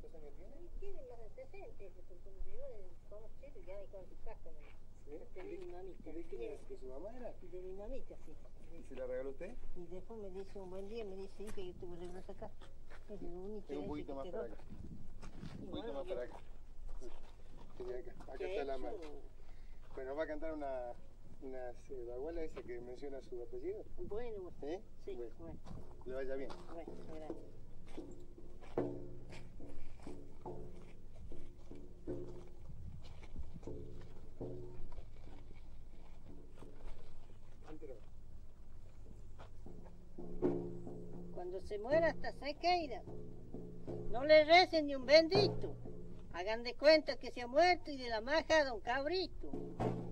¿Cuántos años tiene? Tiene más de 60, porque yo conocido ya de cuánto saca. De mi mamita. ¿De quién era? ¿De su mamá era? De mi mamita, sí. ¿Y se la regaló usted? Y después me dice un buen día, me dice, hija, yo te voy a regalar acá. Es lo único Tengo un poquito más para acá. Un poquito más para acá. Acá está la mano. Bueno, va a cantar unas bagualas esa que menciona su apellido. Bueno, ¿Eh? sí, Bueno. bueno. Le vaya bien. Bueno, gracias. Cuando se muera hasta Sequeira, no le recen ni un bendito. Hagan de cuenta que se ha muerto y de la maja a don Cabrito.